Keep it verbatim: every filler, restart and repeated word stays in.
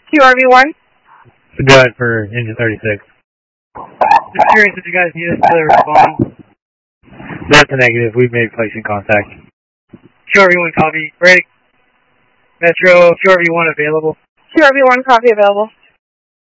Q R V one. Go ahead for engine thirty-six. Just curious if you guys need us to respond. That's a negative. We've made placing contact. Q R V one copy. Break. Metro, Q R V one available. Q R V one copy available.